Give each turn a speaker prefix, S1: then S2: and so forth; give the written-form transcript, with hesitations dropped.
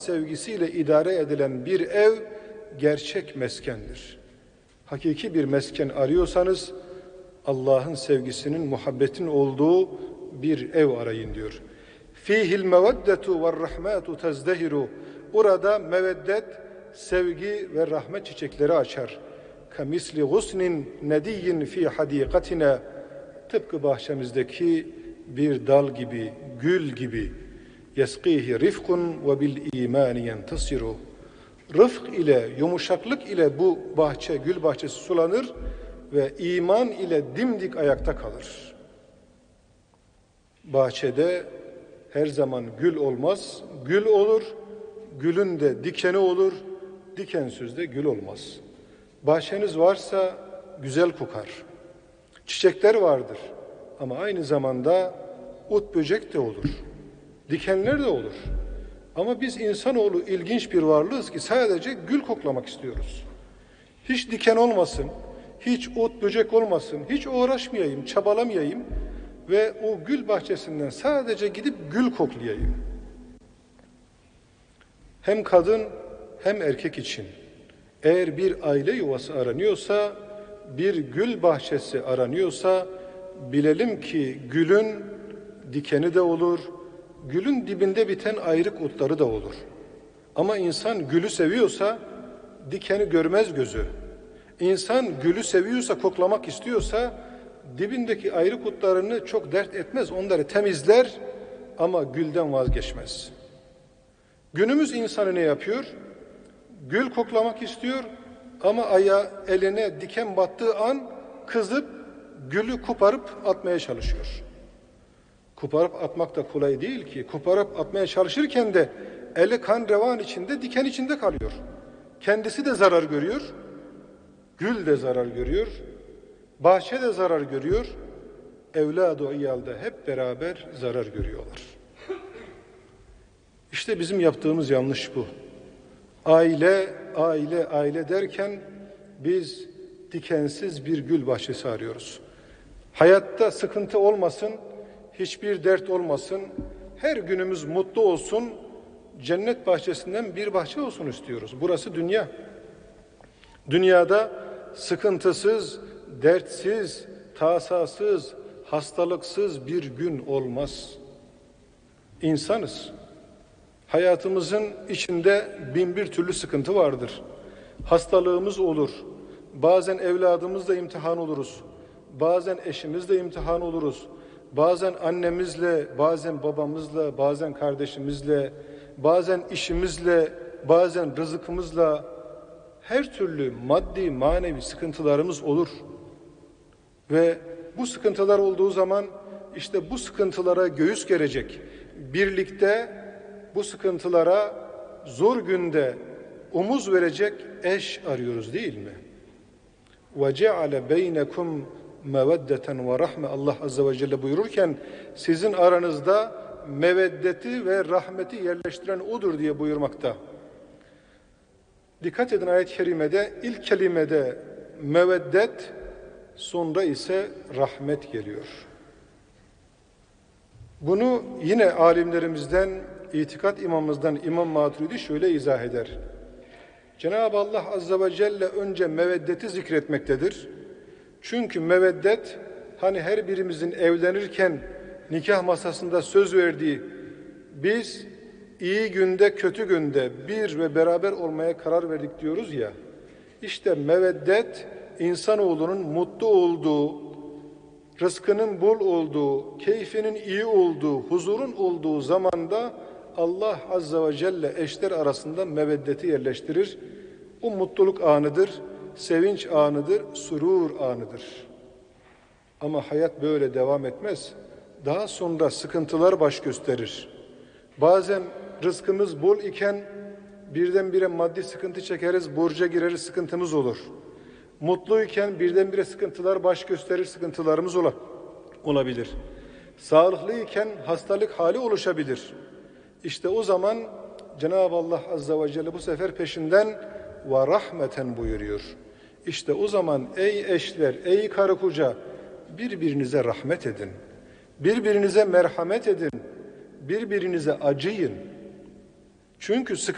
S1: sevgisiyle idare edilen bir ev gerçek meskendir. Hakiki bir mesken arıyorsanız Allah'ın sevgisinin, muhabbetin olduğu bir ev arayın diyor. Fihil meveddetu ve rahmetu tezdehiru. Orada meveddet, sevgi ve rahmet çiçekleri açar. Kamisli gusnin nediyyin fi hadikatina. Tıpkı bahçemizdeki bir dal gibi, gül gibi. Yesqihi rifkun ve bil imani yentasiru. Rıfk ile, yumuşaklık ile bu bahçe, gül bahçesi sulanır ve iman ile dimdik ayakta kalır. Bahçede her zaman gül olmaz, gül olur, gülün de dikeni olur, dikensiz de gül olmaz. Bahçeniz varsa güzel kokar, çiçekler vardır ama aynı zamanda ot böcek de olur, dikenler de olur. Ama biz insanoğlu ilginç bir varlığız ki sadece gül koklamak istiyoruz. Hiç diken olmasın, hiç ot böcek olmasın, hiç uğraşmayayım, çabalamayayım ve o gül bahçesinden sadece gidip gül koklayayım. Hem kadın hem erkek için eğer bir aile yuvası aranıyorsa, bir gül bahçesi aranıyorsa bilelim ki gülün dikeni de olur, gülün dibinde biten ayrık otları da olur. Ama insan gülü seviyorsa dikeni görmez gözü. İnsan gülü seviyorsa, koklamak istiyorsa dibindeki ayrık otlarını çok dert etmez. Onları temizler ama gülden vazgeçmez. Günümüz insanı ne yapıyor? Gül koklamak istiyor ama eline diken battığı an kızıp gülü koparıp atmaya çalışıyor. Koparıp atmak da kolay değil ki. Koparıp atmaya çalışırken de eli kan revan içinde, diken içinde kalıyor. Kendisi de zarar görüyor, gül de zarar görüyor, bahçe de zarar görüyor, evlad-ı iyal da hep beraber zarar görüyorlar. İşte bizim yaptığımız yanlış bu. Aile derken biz dikensiz bir gül bahçesi arıyoruz. Hayatta sıkıntı olmasın, hiçbir dert olmasın, her günümüz mutlu olsun, cennet bahçesinden bir bahçe olsun istiyoruz. Burası dünya. Dünyada sıkıntısız, dertsiz, tasasız, hastalıksız bir gün olmaz. İnsanız. Hayatımızın içinde bin bir türlü sıkıntı vardır. Hastalığımız olur. Bazen evladımızla imtihan oluruz. Bazen eşimizle imtihan oluruz. Bazen annemizle, bazen babamızla, bazen kardeşimizle, bazen işimizle, bazen rızkımızla her türlü maddi, manevi sıkıntılarımız olur. Ve bu sıkıntılar olduğu zaman işte bu sıkıntılara göğüs gerecek, birlikte bu sıkıntılara zor günde omuz verecek eş arıyoruz değil mi? وَجَعَلَ بَيْنَكُمْ meveddeten ve rahme. Allah Azze ve Celle buyururken sizin aranızda meveddeti ve rahmeti yerleştiren odur diye buyurmakta. Dikkat edin ayet-i kerimede ilk kelimede meveddet, sonra ise rahmet geliyor. Bunu yine alimlerimizden, itikat imamımızdan İmam Maturidi şöyle izah eder. Cenab-ı Allah Azze ve Celle önce meveddeti zikretmektedir. Çünkü meveddet hani her birimizin evlenirken nikah masasında söz verdiği biz iyi günde kötü günde bir ve beraber olmaya karar verdik diyoruz ya. İşte meveddet insanoğlunun mutlu olduğu, rızkının bol olduğu, keyfinin iyi olduğu, huzurun olduğu zamanda Allah Azze ve Celle eşler arasında meveddeti yerleştirir. O mutluluk anıdır, sevinç anıdır, surur anıdır. Ama hayat böyle devam etmez. Daha sonra sıkıntılar baş gösterir. Bazen rızkımız bol iken birdenbire maddi sıkıntı çekeriz, borca gireriz, sıkıntımız olur. Mutluyken birdenbire sıkıntılar baş gösterir, sıkıntılarımız olabilir. Sağlıklıyken hastalık hali oluşabilir. İşte o zaman Cenab-ı Allah Azze ve Celle bu sefer peşinden ve rahmeten buyuruyor. İşte o zaman ey eşler, ey karı koca birbirinize rahmet edin. Birbirinize merhamet edin. Birbirinize acıyın. Çünkü